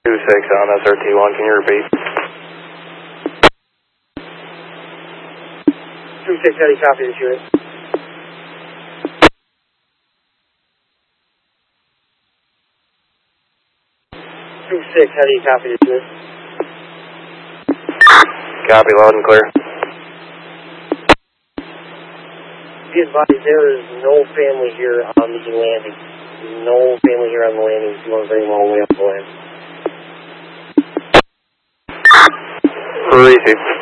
on SRT1, can you repeat? 26, how do you copy this unit? How do you copy this unit? Copy, loud and clear. Be advised, there is no family here on the landing. No family here on the landing if you want to bring them all the way up the land. Receive.